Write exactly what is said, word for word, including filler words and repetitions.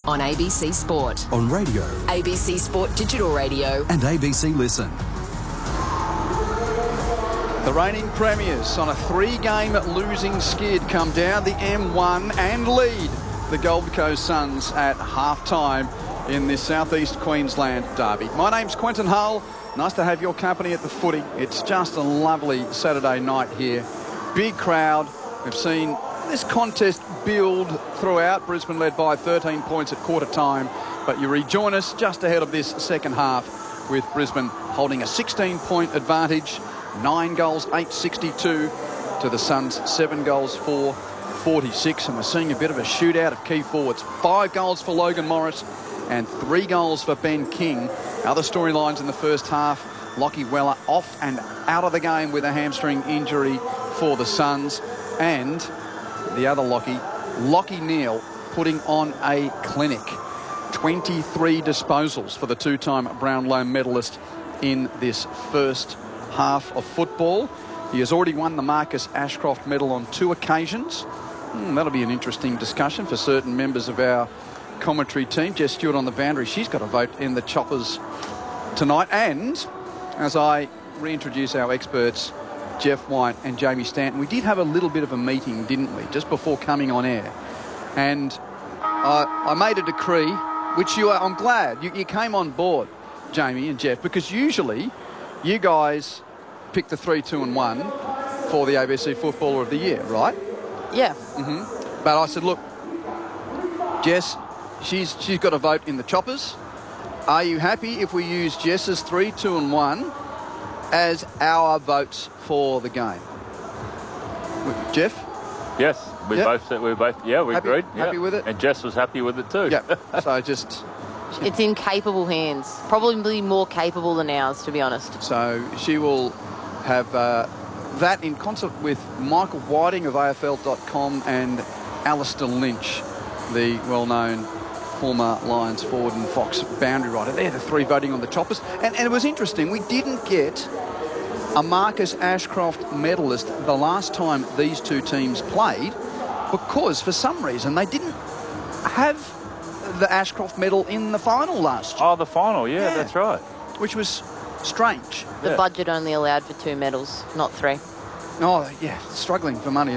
on A B C Sport. On radio, A B C Sport Digital Radio. and A B C Listen. The reigning premiers on a three-game losing skid come down the M one and lead the Gold Coast Suns at half-time in this southeast Queensland derby. My name's Quentin Hull. Nice to have your company at the footy. It's just a lovely Saturday night here. Big crowd. We've seen this contest build throughout. Brisbane led by thirteen points at quarter time, but you rejoin us just ahead of this second half with Brisbane holding a sixteen point advantage. Nine goals, eight sixty-two to the Suns, seven goals, four forty-six, and we're seeing a bit of a shootout of key forwards. Five goals for Logan Morris and three goals for Ben King. Other storylines in the first half: Lockie Weller off and out of the game with a hamstring injury for the Suns, and the other Lockie, Lockie Neal, putting on a clinic. twenty-three disposals for the two-time Brownlow medalist in this first half of football. He has already won the Marcus Ashcroft medal on two occasions. Mm, that'll be an interesting discussion for certain members of our commentary team. Jess Stewart on the boundary. She's got a vote in the choppers tonight. And as I reintroduce our experts, Jeff White and Jamie Stanton, we did have a little bit of a meeting, didn't we, just before coming on air. And I, I made a decree, which you are, I'm glad you, you came on board, Jamie and Jeff, because usually you guys pick the three, two and one for the A B C Footballer of the Year, right? Yeah. Mm-hmm. But I said, look, Jess, she's she's got a vote in the choppers. Are you happy if we use Jess's three, two and one as our votes for the game? Jeff? Yes, we Yep. both said we both yeah we Happy- agreed. happy yeah. with it? And Jess was happy with it too. Yeah. So just It's in capable hands. Probably more capable than ours, to be honest. so she will have uh, that in concert with Michael Whiting of A F L dot com and Alistair Lynch, the well-known former Lions forward and Fox boundary rider. They're the three voting on the choppers. And, and it was interesting. We didn't get a Marcus Ashcroft medalist the last time these two teams played because for some reason they didn't have the Ashcroft medal in the final last year, Oh, the final, yeah, Yeah. that's right. which was strange. The Yeah. budget only allowed for two medals, not three. Oh, yeah, struggling for money.